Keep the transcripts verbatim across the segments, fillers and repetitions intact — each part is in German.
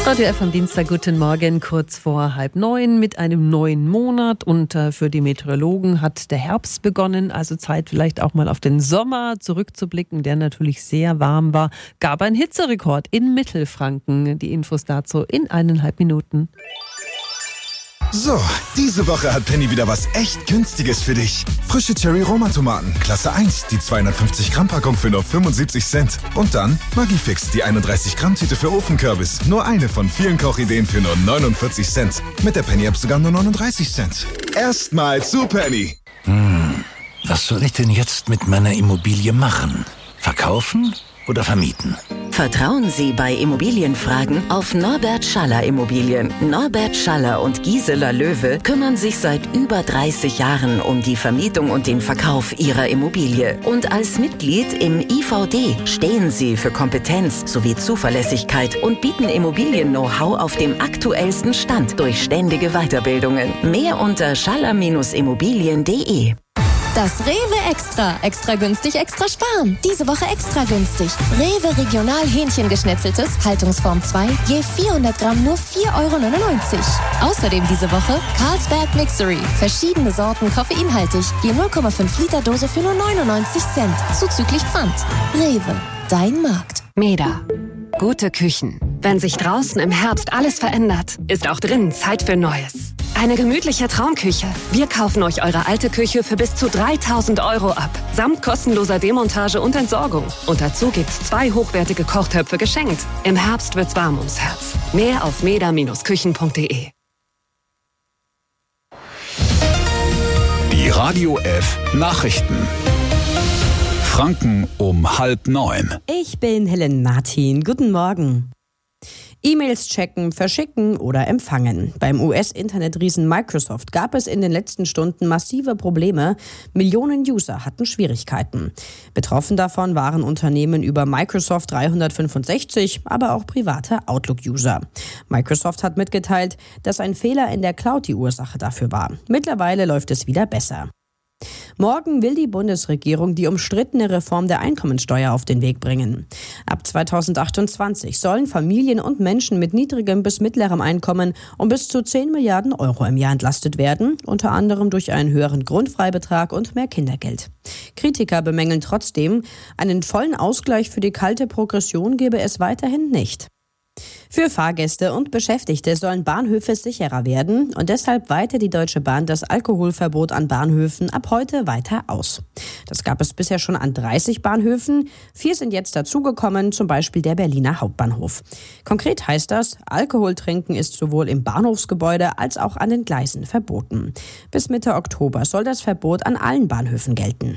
Radio F am Dienstag, guten Morgen, kurz vor halb neun mit einem neuen Monat und äh, für die Meteorologen hat der Herbst begonnen, also Zeit vielleicht auch mal auf den Sommer zurückzublicken, der natürlich sehr warm war, gab einen Hitzerekord in Mittelfranken. Die Infos dazu in eineinhalb Minuten. So, diese Woche hat Penny wieder was echt Günstiges für dich. Frische Cherry-Roma-Tomaten, Klasse eins, die zweihundertfünfzig Gramm Packung für nur fünfundsiebzig Cent. Und dann Maggi-Fix, die einunddreißig Gramm Tüte für Ofenkürbis. Nur eine von vielen Kochideen für nur neunundvierzig Cent. Mit der Penny-App sogar nur neununddreißig Cent. Erstmal zu Penny. Hm, was soll ich denn jetzt mit meiner Immobilie machen? Verkaufen oder vermieten? Vertrauen Sie bei Immobilienfragen auf Norbert Schaller Immobilien. Norbert Schaller und Gisela Löwe kümmern sich seit über dreißig Jahren um die Vermietung und den Verkauf Ihrer Immobilie. Und als Mitglied im I V D stehen Sie für Kompetenz sowie Zuverlässigkeit und bieten Immobilien-Know-how auf dem aktuellsten Stand durch ständige Weiterbildungen. Mehr unter schaller Bindestrich immobilien punkt de. Das Rewe Extra. Extra günstig, extra sparen. Diese Woche extra günstig. Rewe Regional Hähnchengeschnetzeltes, Haltungsform zwei, je vierhundert Gramm nur vier Euro neunundneunzig. Außerdem diese Woche Carlsberg Mixery. Verschiedene Sorten koffeinhaltig, je null Komma fünf Liter Dose für nur neunundneunzig Cent. Zuzüglich Pfand. Rewe, dein Markt. Meda. Gute Küchen. Wenn sich draußen im Herbst alles verändert, ist auch drinnen Zeit für Neues. Eine gemütliche Traumküche. Wir kaufen euch eure alte Küche für bis zu dreitausend Euro ab. Samt kostenloser Demontage und Entsorgung. Und dazu gibt's zwei hochwertige Kochtöpfe geschenkt. Im Herbst wird's warm ums Herz. Mehr auf meda Bindestrich küchen punkt de. Die Radio F Nachrichten. Franken um halb neun. Ich bin Helen Martin. Guten Morgen. E-Mails checken, verschicken oder empfangen. Beim U S-Internetriesen Microsoft gab es in den letzten Stunden massive Probleme. Millionen User hatten Schwierigkeiten. Betroffen davon waren Unternehmen über Microsoft dreihundertfünfundsechzig, aber auch private Outlook-User. Microsoft hat mitgeteilt, dass ein Fehler in der Cloud die Ursache dafür war. Mittlerweile läuft es wieder besser. Morgen will die Bundesregierung die umstrittene Reform der Einkommensteuer auf den Weg bringen. Ab zweitausendachtundzwanzig sollen Familien und Menschen mit niedrigem bis mittlerem Einkommen um bis zu zehn Milliarden Euro im Jahr entlastet werden, unter anderem durch einen höheren Grundfreibetrag und mehr Kindergeld. Kritiker bemängeln trotzdem, einen vollen Ausgleich für die kalte Progression gebe es weiterhin nicht. Für Fahrgäste und Beschäftigte sollen Bahnhöfe sicherer werden und deshalb weitet die Deutsche Bahn das Alkoholverbot an Bahnhöfen ab heute weiter aus. Das gab es bisher schon an dreißig Bahnhöfen. Vier sind jetzt dazugekommen, zum Beispiel der Berliner Hauptbahnhof. Konkret heißt das, Alkohol trinken ist sowohl im Bahnhofsgebäude als auch an den Gleisen verboten. Bis Mitte Oktober soll das Verbot an allen Bahnhöfen gelten.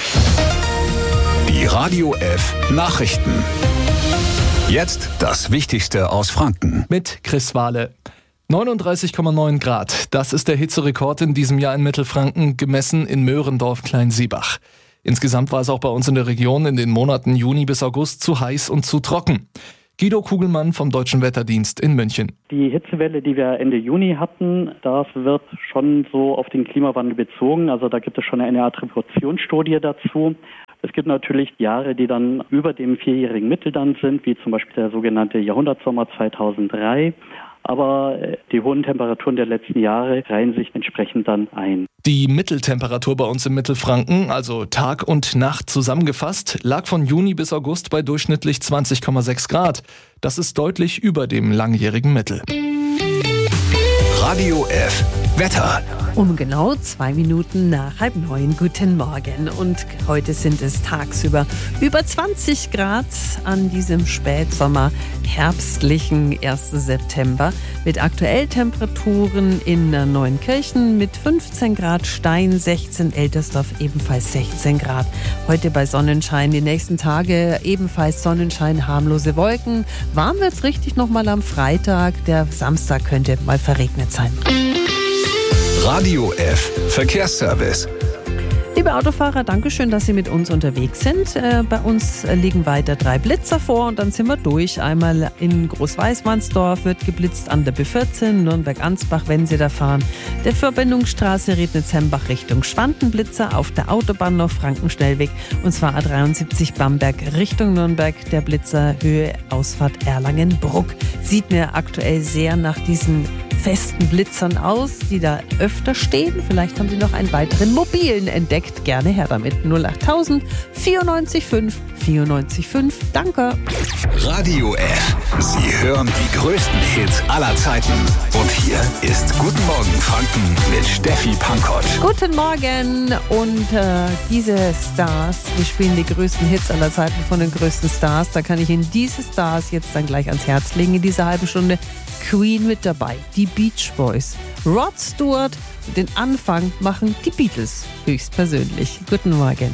Die Radio F Nachrichten. Jetzt das Wichtigste aus Franken. Mit Chris Wahle. neununddreißig Komma neun Grad. Das ist der Hitzerekord in diesem Jahr in Mittelfranken, gemessen in Möhrendorf-Kleinsiebach. Insgesamt war es auch bei uns in der Region in den Monaten Juni bis August zu heiß und zu trocken. Guido Kugelmann vom Deutschen Wetterdienst in München. Die Hitzewelle, die wir Ende Juni hatten, das wird schon so auf den Klimawandel bezogen. Also da gibt es schon eine Attributionsstudie dazu. Es gibt natürlich Jahre, die dann über dem vierjährigen Mittel dann sind, wie zum Beispiel der sogenannte Jahrhundertsommer zweitausenddrei. Aber die hohen Temperaturen der letzten Jahre reihen sich entsprechend dann ein. Die Mitteltemperatur bei uns im Mittelfranken, also Tag und Nacht zusammengefasst, lag von Juni bis August bei durchschnittlich zwanzig Komma sechs Grad. Das ist deutlich über dem langjährigen Mittel. Radio F Wetter. Um genau zwei Minuten nach halb neun. Guten Morgen. Und heute sind es tagsüber über zwanzig Grad an diesem Spätsommer, herbstlichen ersten September. Mit aktuell Temperaturen in Neunkirchen mit fünfzehn Grad, Stein sechzehn, Eltersdorf ebenfalls sechzehn Grad. Heute bei Sonnenschein, die nächsten Tage ebenfalls Sonnenschein, harmlose Wolken. Warm wird's richtig nochmal am Freitag. Der Samstag könnte mal verregnet sein. Radio F Verkehrsservice. Liebe Autofahrer, danke schön, dass Sie mit uns unterwegs sind. Äh, bei uns liegen weiter drei Blitzer vor und dann sind wir durch. Einmal in Großweißmannsdorf wird geblitzt an der B vierzehn, Nürnberg-Ansbach, wenn Sie da fahren. Der Verbindungsstraße Rednitz-Hembach Richtung Schwandenblitzer, auf der Autobahn noch Frankenschnellweg und zwar A dreiundsiebzig Bamberg Richtung Nürnberg. Der Blitzer Höhe Ausfahrt Erlangen-Bruck. Sieht mir aktuell sehr nach diesen festen Blitzern aus, die da öfter stehen. Vielleicht haben Sie noch einen weiteren mobilen entdeckt. Gerne her damit. null achttausend vierundneunzig fünf vierundneunzig fünf. Danke. Radio F. Sie hören die größten Hits aller Zeiten. Und hier ist Guten Morgen Franken mit Steffi Pankoć. Guten Morgen und äh, diese Stars, wir spielen die größten Hits aller Zeiten von den größten Stars. Da kann ich Ihnen diese Stars jetzt dann gleich ans Herz legen in dieser halben Stunde. Queen mit dabei, die Beach Boys, Rod Stewart, den Anfang machen die Beatles höchstpersönlich. Guten Morgen.